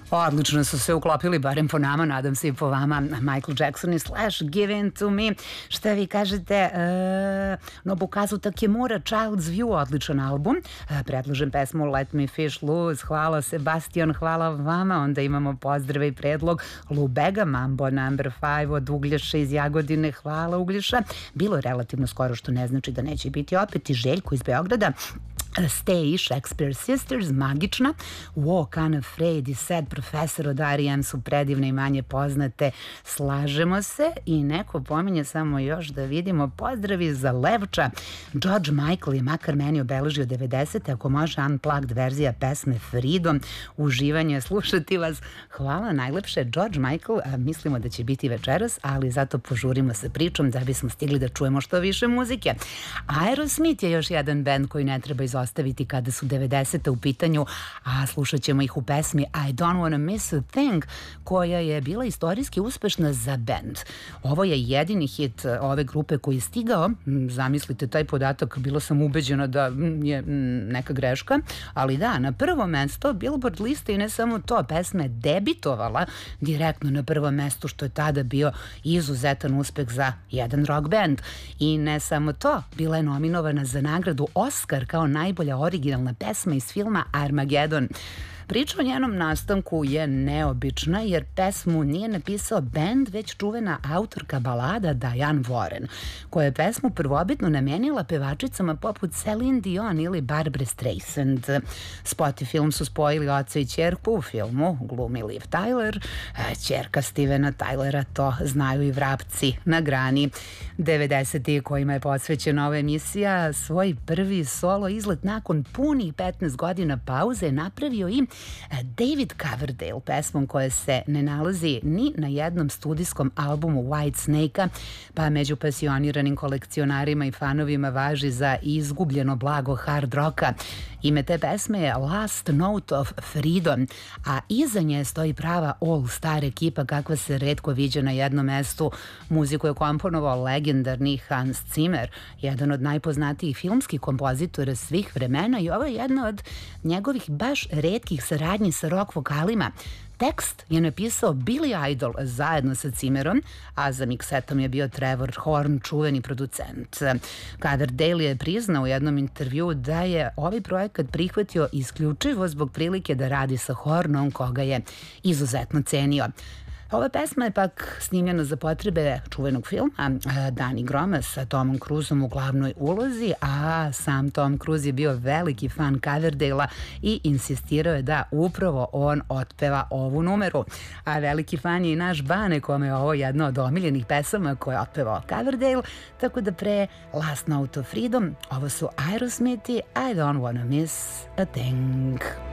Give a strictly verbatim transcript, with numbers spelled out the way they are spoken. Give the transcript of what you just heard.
Odlično su se uklopili, barem po nama, nadam se i po vama, Michael Jackson i Slash, Give In To Me. Šta vi kažete? E, Nobukazu Takemura, Child's View, odličan album. E, predložem pesmu Let Me Fish Loose. Hvala Sebastian, hvala vama. Onda imamo pozdrave i predlog Lou Bega, Mambo number five od Uglješa iz Jagodine. Hvala Uglješa. Bilo je relativno skoro, što ne znači da neće biti opet. I Željko iz Beograda. Stay, Shakespeare Sisters, magična, Walk Unafraid i Sad Professor od R E M su predivne i manje poznate, slažemo se. I neko pominje, samo još da vidimo, pozdravi za Levča. George Michael je makar meni obeležio devedesete, ako može unplugged verzija pesme Freedom, uživanje slušati vas. Hvala najlepše, George Michael, a mislimo da će biti večeras, ali zato požurimo sa pričom da bismo stigli da čujemo što više muzike. Aerosmith je još jedan band koji ne treba izostaviti ostaviti kada su devedesete u pitanju, a slušat ćemo ih u pesmi I Don't Wanna Miss a Thing, koja je bila istorijski uspešna za band. Ovo je jedini hit ove grupe koji je stigao, zamislite taj podatak, bilo sam ubeđena da je neka greška, ali da, na prvo mesto Billboard liste i ne samo to, pesma je debitovala direktno na prvom mestu, što je tada bio izuzetan uspeh za jedan rock band. I ne samo to, bila je nominovana za nagradu Oscar kao najbolja originalna pesma iz filma Armageddon. Priča o njenom nastanku je neobična jer pesmu nije napisao bend, već čuvena autorka balada Diane Warren, koja je pesmu prvobitno namenila pevačicama poput Celine Dion ili Barbra Streisand. Spot i film su spojili oca i ćerku, u filmu glumi Liv Tyler, ćerka Stevena Tylera, to znaju i vrapci na grani. devedeseti kojima je posvećena ova emisija, svoj prvi solo izlet nakon punih petnaest godina pauze napravio i David Coverdale pesmom koja se ne nalazi ni na jednom studijskom albumu White Snake-a, pa među pasioniranim kolekcionarima i fanovima važi za izgubljeno blago hard rocka. Ime te pesme je Last Note of Freedom, a iza nje stoji prava all-star ekipa kakva se retko viđa na jednom mestu. Muziku je komponovao legendarni Hans Zimmer, jedan od najpoznatijih filmskih kompozitora svih vremena, i ovo je jedna od njegovih baš retkih saradnji sa rock vokalima. Tekst je napisao Billy Idol zajedno sa Zimmerom, a za miksetom je bio Trevor Horn, čuveni producent. Coverdale je priznao u jednom intervjuu da je ovaj projekat prihvatio isključivo zbog prilike da radi sa Hornom, koga je izuzetno cenio. Ova pesma je pak snimljena za potrebe čuvenog filma Dani Groma sa Tomom Cruiseom u glavnoj ulozi, a sam Tom Cruise je bio veliki fan Coverdale-a i insistirao je da upravo on otpeva ovu numeru. A veliki fan je i naš Bane, kome je ovo jedna od omiljenih pesama koje je otpevao Coverdale, tako da pre Last Note of Freedom ovo su Aerosmith i I Don't Wanna Miss a Thing.